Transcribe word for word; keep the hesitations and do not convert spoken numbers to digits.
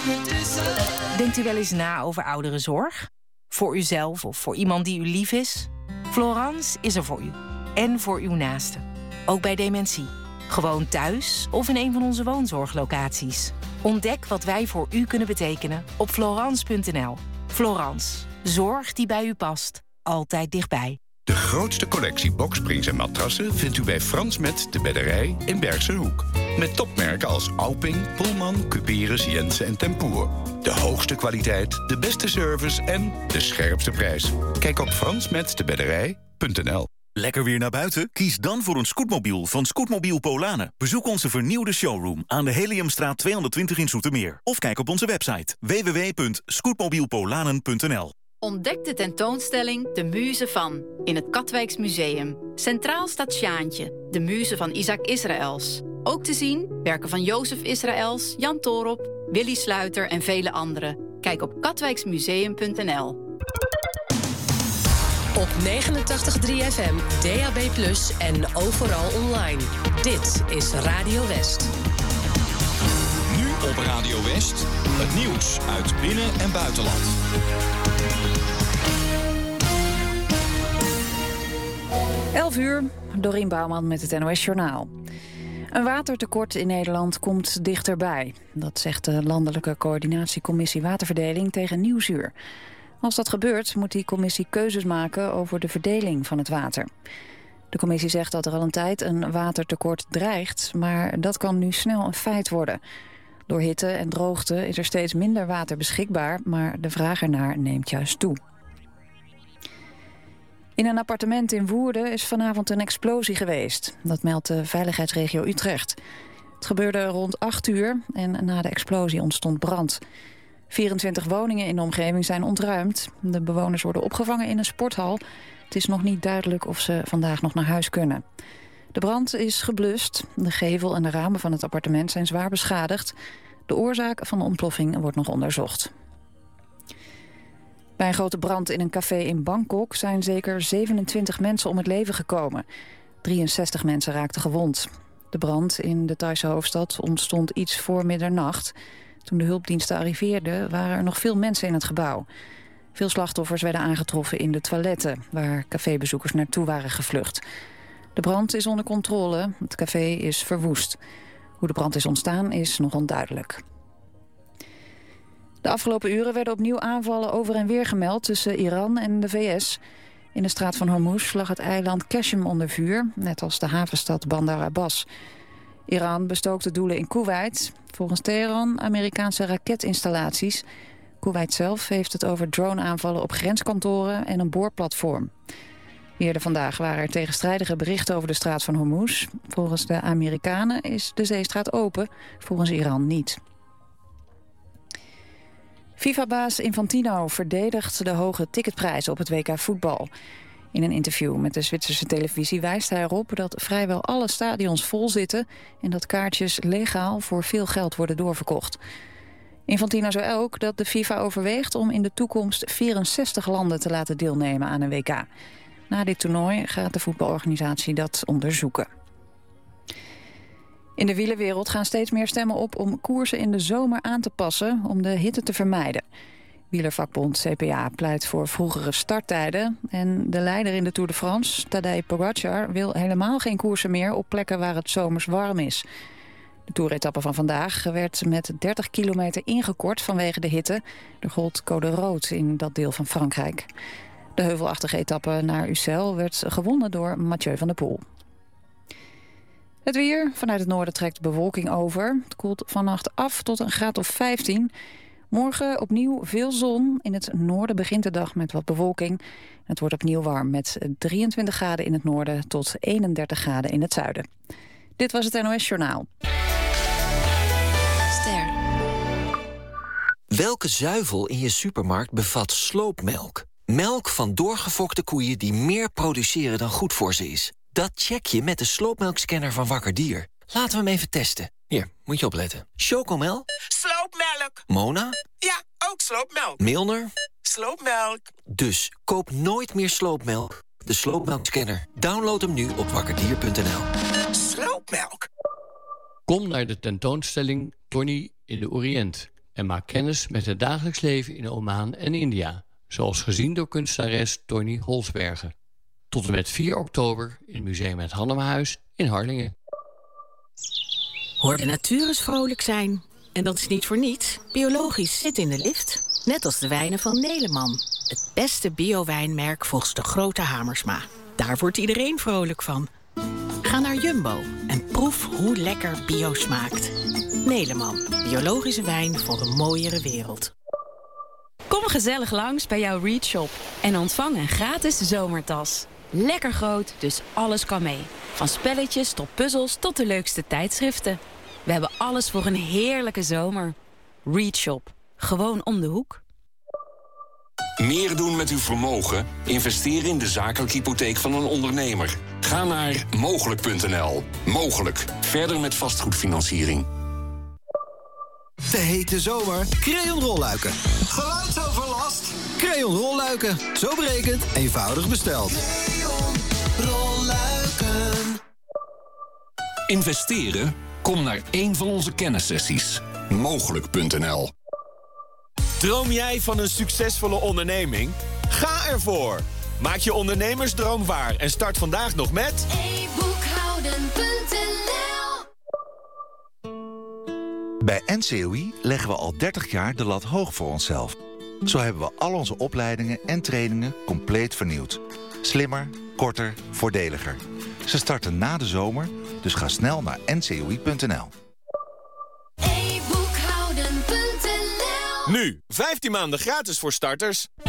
Denkt u wel eens na over ouderenzorg? Voor uzelf of voor iemand die u lief is? Florence is er voor u. En voor uw naasten. Ook bij dementie. Gewoon thuis of in een van onze woonzorglocaties. Ontdek wat wij voor u kunnen betekenen op florence punt n l. Florence. Zorg die bij u past. Altijd dichtbij. De grootste collectie boksprings en matrassen vindt u bij Frans Met de Bedderij in Bergse Hoek. Met topmerken als Auping, Pullman, Cuperus, Jensen en Tempoer. De hoogste kwaliteit, de beste service en de scherpste prijs. Kijk op frans met de bedderij punt n l. Lekker weer naar buiten? Kies dan voor een scootmobiel van Scootmobiel Polanen. Bezoek onze vernieuwde showroom aan de Heliumstraat tweehonderdtwintig in Zoetermeer. Of kijk op onze website w w w punt scootmobielpolanen punt n l. Ontdek de tentoonstelling De Muze van in het Katwijks Museum. Centraal staat Sjaantje, de muze van Isaac Israëls. Ook te zien werken van Jozef Israëls, Jan Toorop, Willy Sluiter en vele anderen. Kijk op katwijksmuseum punt n l. Op negenentachtig komma drie F M, D A B plus, en overal online. Dit is Radio West. Nu op Radio West, het nieuws uit binnen- en buitenland. elf uur, Dorien Bouwman met het N O S Journaal. Een watertekort in Nederland komt dichterbij. Dat zegt de Landelijke Coördinatiecommissie Waterverdeling tegen Nieuwsuur. Als dat gebeurt, moet die commissie keuzes maken over de verdeling van het water. De commissie zegt dat er al een tijd een watertekort dreigt, maar dat kan nu snel een feit worden. Door hitte en droogte is er steeds minder water beschikbaar, maar de vraag ernaar neemt juist toe. In een appartement in Woerden is vanavond een explosie geweest. Dat meldt de veiligheidsregio Utrecht. Het gebeurde rond acht uur en na de explosie ontstond brand. vierentwintig woningen in de omgeving zijn ontruimd. De bewoners worden opgevangen in een sporthal. Het is nog niet duidelijk of ze vandaag nog naar huis kunnen. De brand is geblust. De gevel en de ramen van het appartement zijn zwaar beschadigd. De oorzaak van de ontploffing wordt nog onderzocht. Bij een grote brand in een café in Bangkok zijn zeker zevenentwintig mensen om het leven gekomen. drieënzestig mensen raakten gewond. De brand in de Thaise hoofdstad ontstond iets voor middernacht. Toen de hulpdiensten arriveerden waren er nog veel mensen in het gebouw. Veel slachtoffers werden aangetroffen in de toiletten, waar cafébezoekers naartoe waren gevlucht. De brand is onder controle, het café is verwoest. Hoe de brand is ontstaan is nog onduidelijk. De afgelopen uren werden opnieuw aanvallen over en weer gemeld tussen Iran en de V S. In de straat van Hormuz lag het eiland Qashem onder vuur, net als de havenstad Bandar Abbas. Iran bestookte doelen in Koeweit. Volgens Teheran Amerikaanse raketinstallaties. Koeweit zelf heeft het over drone-aanvallen op grenskantoren en een boorplatform. Eerder vandaag waren er tegenstrijdige berichten over de straat van Hormuz. Volgens de Amerikanen is de zeestraat open, volgens Iran niet. FIFA-baas Infantino verdedigt de hoge ticketprijzen op het W K voetbal. In een interview met de Zwitserse televisie wijst hij erop dat vrijwel alle stadions vol zitten en dat kaartjes legaal voor veel geld worden doorverkocht. Infantino zei ook dat de FIFA overweegt om in de toekomst vierenzestig landen te laten deelnemen aan een W K. Na dit toernooi gaat de voetbalorganisatie dat onderzoeken. In de wielerwereld gaan steeds meer stemmen op om koersen in de zomer aan te passen om de hitte te vermijden. Wielervakbond C P A pleit voor vroegere starttijden. En de leider in de Tour de France, Tadej Pogacar, wil helemaal geen koersen meer op plekken waar het zomers warm is. De toeretappe van vandaag werd met dertig kilometer ingekort vanwege de hitte. Er gold code rood in dat deel van Frankrijk. De heuvelachtige etappe naar Ussel werd gewonnen door Mathieu van der Poel. Het weer. Vanuit het noorden trekt bewolking over. Het koelt vannacht af tot een graad of vijftien. Morgen opnieuw veel zon. In het noorden begint de dag met wat bewolking. Het wordt opnieuw warm met drieëntwintig graden in het noorden tot eenendertig graden in het zuiden. Dit was het N O S Journaal. Ster. Welke zuivel in je supermarkt bevat sloopmelk? Melk van doorgefokte koeien die meer produceren dan goed voor ze is. Dat check je met de sloopmelkscanner van Wakker Dier. Laten we hem even testen. Hier, moet je opletten. Chocomel? Sloopmelk. Mona? Ja, ook sloopmelk. Milner? Sloopmelk. Dus koop nooit meer sloopmelk. De sloopmelkscanner. Download hem nu op wakkerdier punt n l. Sloopmelk. Kom naar de tentoonstelling Tony in de Oriënt en maak kennis met het dagelijks leven in Oman en India, zoals gezien door kunstenares Tony Holsberger. Tot en met vier oktober in het Museum Het Hannemahuis in Harlingen. Hoor de natuur eens vrolijk zijn. En dat is niet voor niets. Biologisch zit in de lift. Net als de wijnen van Neleman. Het beste bio-wijnmerk volgens de grote Hamersma. Daar wordt iedereen vrolijk van. Ga naar Jumbo en proef hoe lekker bio smaakt. Neleman. Biologische wijn voor een mooiere wereld. Kom gezellig langs bij jouw Read Shop en ontvang een gratis zomertas. Lekker groot, dus alles kan mee. Van spelletjes tot puzzels tot de leukste tijdschriften. We hebben alles voor een heerlijke zomer. Read Shop. Gewoon om de hoek. Meer doen met uw vermogen? Investeer in de zakelijke hypotheek van een ondernemer. Ga naar mogelijk punt n l. Mogelijk. Verder met vastgoedfinanciering. De hete zomer. Crayon rolluiken. Geluidsoverlast. Crayon rolluiken. Zo berekend, eenvoudig besteld. Crayon rolluiken. Investeren? Kom naar één van onze kennissessies. mogelijk punt n l. Droom jij van een succesvolle onderneming? Ga ervoor! Maak je ondernemersdroom waar en start vandaag nog met e boekhouden punt n l. Bij N C O I leggen we al dertig jaar de lat hoog voor onszelf. Zo hebben we al onze opleidingen en trainingen compleet vernieuwd. Slimmer, korter, voordeliger. Ze starten na de zomer, dus ga snel naar n c o i punt n l. e boekhouden punt n l. Nu, vijftien maanden gratis voor starters.